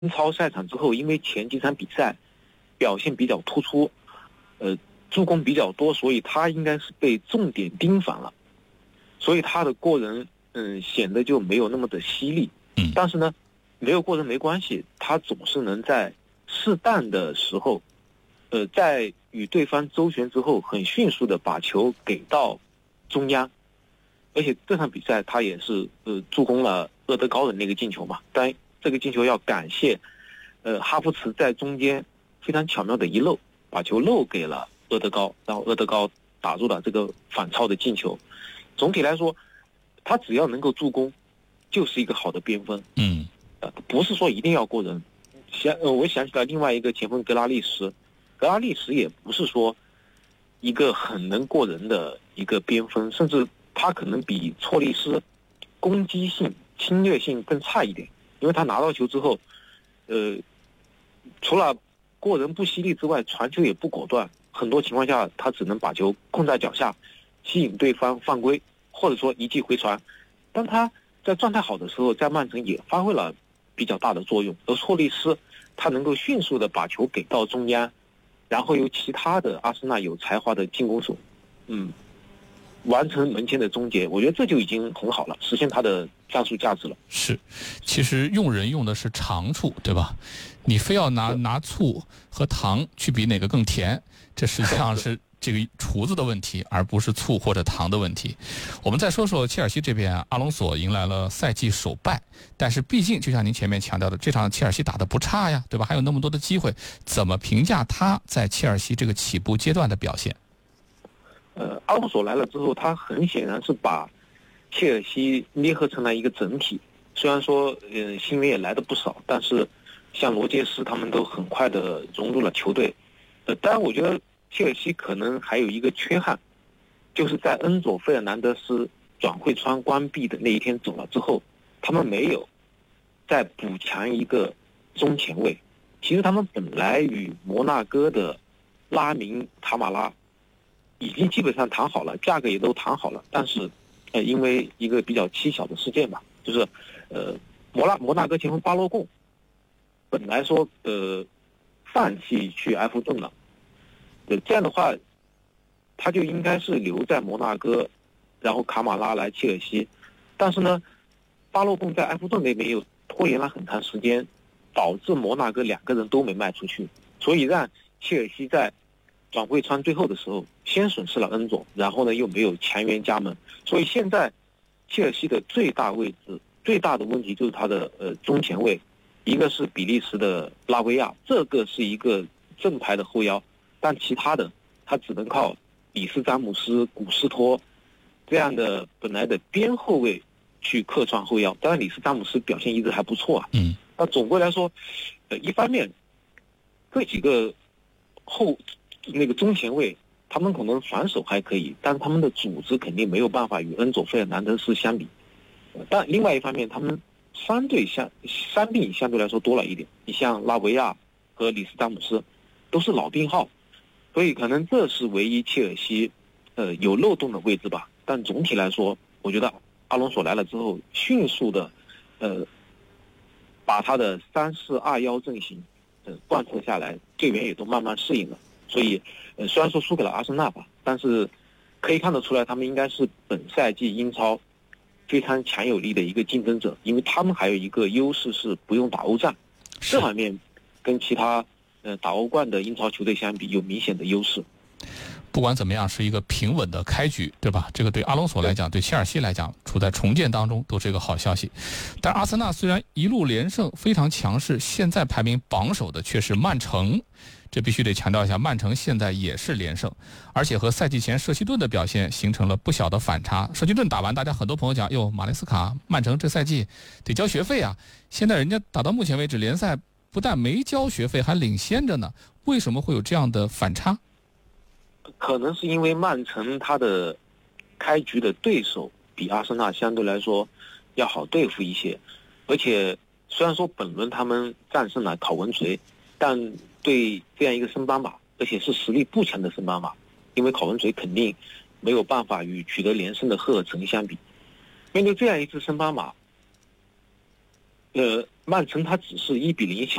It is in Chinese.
英超赛场之后，因为前几场比赛表现比较突出，助攻比较多，所以他应该是被重点盯防了，所以他的过人显得就没有那么的犀利。但是呢，没有过人没关系，他总是能在适当的时候，在与对方周旋之后，很迅速的把球给到中央，而且这场比赛他也是助攻了厄德高的那个进球嘛。当然，这个进球要感谢哈弗茨在中间非常巧妙的一漏，把球漏给了厄德高，然后厄德高打入了这个反超的进球。总体来说，他只要能够助攻，就是一个好的边锋。不是说一定要过人。我想起来另外一个前锋格拉利什也不是说一个很能过人的一个边锋，甚至他可能比错利斯攻击性、侵略性更差一点，因为他拿到球之后，除了过人不犀利之外，传球也不果断，很多情况下他只能把球控在脚下，吸引对方犯规，或者说一记回传。但他在状态好的时候，在曼城也发挥了比较大的作用，而错利斯他能够迅速的把球给到中央，然后由其他的阿森纳有才华的进攻手完成门前的终结，我觉得这就已经很好了，实现他的战术价值了。 是，其实用人用的是长处，对吧？你非要拿醋和糖去比哪个更甜，这实际上是这个厨子的问题，而不是醋或者糖的问题。我们再说说切尔西这边，阿隆索迎来了赛季首败，但是毕竟就像您前面强调的，这场切尔西打得不差呀，对吧？还有那么多的机会，怎么评价他在切尔西这个起步阶段的表现？ 阿隆索来了之后，他很显然是把切尔西捏合成了一个整体。虽然说新援也来的不少，但是像罗杰斯他们都很快的融入了球队。当然我觉得切尔西可能还有一个缺憾，就是在恩佐费尔南德斯转会窗关闭的那一天走了之后，他们没有再补强一个中前卫。其实他们本来与摩纳哥的拉明塔马拉已经基本上谈好了，价格也都谈好了，但是因为一个比较蹊跷的事件吧，就是摩纳哥前锋巴洛贡本来说放弃去埃弗顿了，这样的话他就应该是留在摩纳哥，然后卡马拉来切尔西。但是呢，巴洛贡在埃弗顿那边又拖延了很长时间，导致摩纳哥两个人都没卖出去，所以让切尔西在转会窗最后的时候先损失了恩佐，然后呢又没有强援加盟，所以现在切尔西的最大的问题就是他的中前卫，一个是比利时的拉维亚，这个是一个正牌的后腰，但其他的他只能靠里斯詹姆斯、古斯托这样的本来的边后卫去客串后腰。当然里斯詹姆斯表现一直还不错啊。那总归来说，一方面这几个那个中前卫他们可能防守还可以，但是他们的组织肯定没有办法与恩佐费尔南德斯相比。但另外一方面，他们伤病相对来说多了一点，你像拉维亚和里斯詹姆斯都是老病号，所以可能这是唯一切尔西有漏洞的位置吧。但总体来说，我觉得阿隆索来了之后，迅速的把他的3-4-2-1阵型贯彻下来，队员也都慢慢适应了。所以虽然说输给了阿森纳吧，但是可以看得出来他们应该是本赛季英超非常强有力的一个竞争者，因为他们还有一个优势是不用打欧战，这方面跟其他打欧冠的英超球队相比有明显的优势。 不管怎么样，是一个平稳的开局，对吧？这个对阿隆索来讲，对切尔西来讲，处在重建当中都是一个好消息。但阿森纳虽然一路连胜，非常强势，现在排名榜首的却是曼城。这必须得强调一下，曼城现在也是连胜，而且和赛季前舍希顿的表现形成了不小的反差。舍希顿打完，大家很多朋友讲，哟，马雷斯卡，曼城这赛季得交学费啊！现在人家打到目前为止，联赛不但没交学费，还领先着呢。为什么会有这样的反差？ 可能是因为曼城他的开局的对手比阿森纳相对来说要好对付一些，而且虽然说本轮他们战胜了考文垂，但对这样一个升班马，而且是实力不强的升班马，因为考文垂肯定没有办法与取得连胜的赫尔城相比。面对这样一支升班马， 曼城他只是1-0